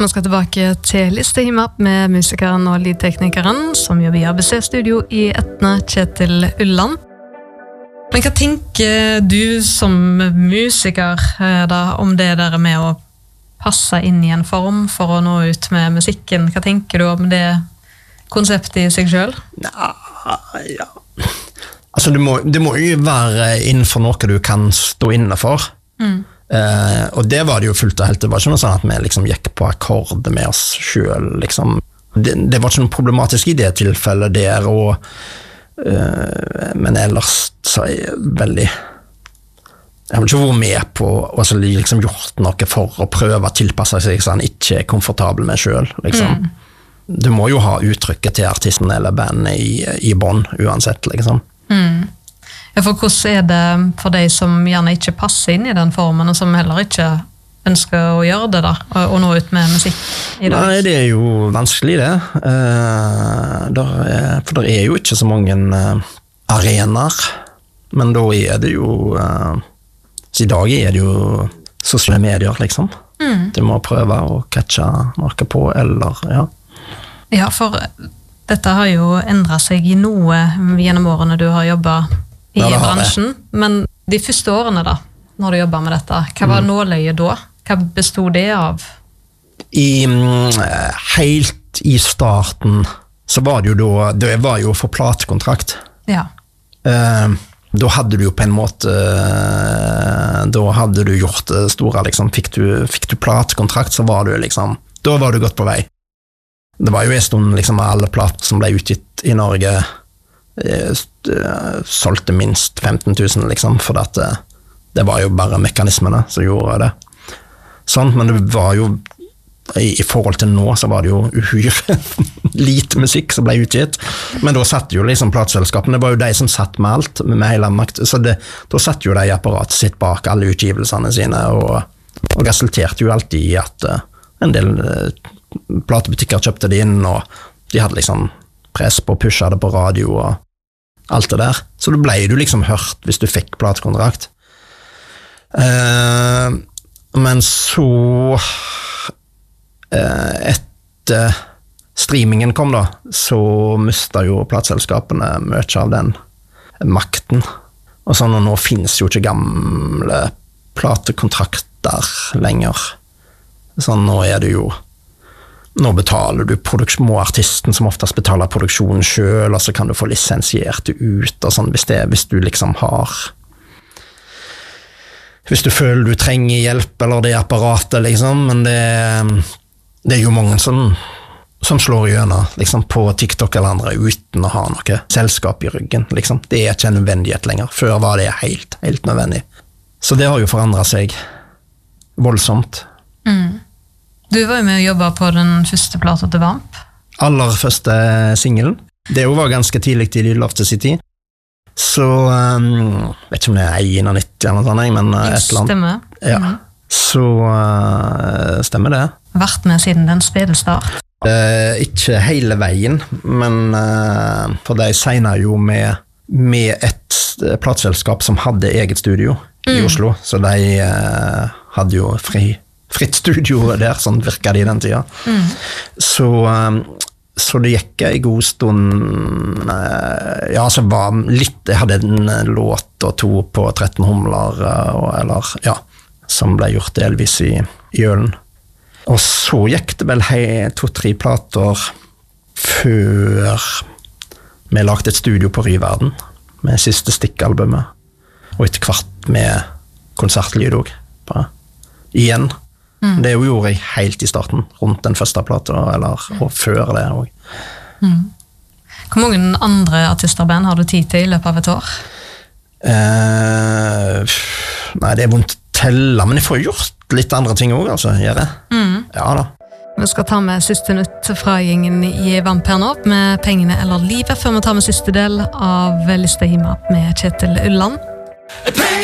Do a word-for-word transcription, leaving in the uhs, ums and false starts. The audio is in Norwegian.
Vi skal tilbake til Liste Himap med musikeren og lydteknikeren som jobber i A B C-studio i Etne, Kjetil Ulland. Men hva tenker du som musiker da, om det der med å passe inn i en form for å nå ut med musikken? Hva tenker du om det konseptet i seg selv? Ja, ja. Altså, det må, det må jo være innenfor noe du kan stå inne for. Mm. Uh, og det var det jo fullt og helt. Det var ikke noe sånn at vi liksom gikk på akkord med oss selv liksom. det, det var ikke noe problematisk i det tilfellet der og, uh, men ellers så er jeg veldig jeg har ikke vært med på og liksom gjort noe for å prøve å tilpasse seg så han ikke er komfortabel med selv liksom. Mm. Du må jo ha uttrykket til artisten eller bandet i, i bånd uansett liksom. Mm. Ja, for hvordan er det for deg som gjerne ikke passer inn i den formen, og som heller ikke ønsker å gjøre det da, og nå ut med musikk i dag? Nei, det er jo vanskelig det. Uh, der er, for det er jo ikke så mange uh, arenaer, men da er det jo, uh, så i dag er det jo sosiale medier liksom. Mm. Du må prøve å catche noe på, eller ja. Ja, for dette har jo endret seg i noe gjennom årene du har jobbet i ja, bransjen, men de første årene da, når du jobbet med dette, hva var mm. nåløyet da? Hva bestod det av? I, helt i starten så var det jo da, det var jo for platekontrakt. Ja. Uh, da hadde du jo på en måte, uh, da hadde du gjort det store, liksom, fikk du, fikk du platekontrakt, så var du liksom, da var du godt på vei. Det var jo en stund liksom alle plater som ble utgitt i Norge solgte minst femten tusen liksom, for at det, det var jo bare mekanismene som gjorde det. Sånn, men det var jo i, i forhold til nå så var det jo uhyre lite musikk som ble utgitt, men da satt jo liksom plateselskapene, det var jo de som satt med alt, med hele makt, så det, da satt jo de i apparatet sitt bak alle utgivelsene sine, og, og resulterte jo alltid i at uh, en del uh, platebutikker kjøpte det inn, og de hadde liksom press på å pushe det på radio og alt det der. Så da ble du liksom hørt hvis du fikk platekontrakt. Uh, men så uh, etter streamingen kom da, så mistet jo plateselskapene mye av den makten. Og sånn, og nå finnes jo ikke gamle platekontrakter lenger. Sånn, nå er det jo nå betaler du artisten som oftest betaler produksjonen selv, og så kan du få lisensiert det ut og sånn, hvis, det, hvis du liksom har hvis du føler du trenger hjelp eller det apparatet liksom, men det, det er jo mange som, som slår igjennom liksom, på TikTok eller andre uten å ha noe selskap i ryggen liksom. Det er ikke en nødvendighet lenger, før var det helt, helt nødvendig, så det har jo forandret seg voldsomt. Mm. Du var jo med å jobbe på den første plata til Vamp. Aller første singelen. Det var ganske tidlig i Love to City. Så, um, vet ikke om det er nitti eller noe sånt, men uh, et eller annet. Stemmer. Ja. Mm. Så uh, stemmer det. Vært med siden den spede start. Uh, ikke hele veien, men uh, for de segner jo med, med et plateselskap som hadde eget studio mm. i Oslo, så de uh, hadde jo fri fritt studio der, sånn virket det i den tida. Mm. Så, så det gikk en god stund, ja, så var litt, jeg hadde en låt og to på tretten humler, eller, ja, som ble gjort delvis i, i Ølen. Og så gikk det vel hei, to-tre plater før vi lagde et studio på Ryverden, med siste stikkalbumet, og etter hvert med konsertlyd også, igjen. Mm. Det gjorde jeg helt i starten, rundt den første plata, eller og før det også. Mm. Hvor mange andre artisterband har du tid til i løpet av et år? Uh, nei, det er vondt å telle, men jeg får gjort litt andre ting også, altså, gjør jeg. Mm. Ja da. Vi skal ta med siste nytt fra gjengen i Vamp her nå, med Pengene eller livet, før vi tar med siste del av Liste Himap med Kjetil Ulland.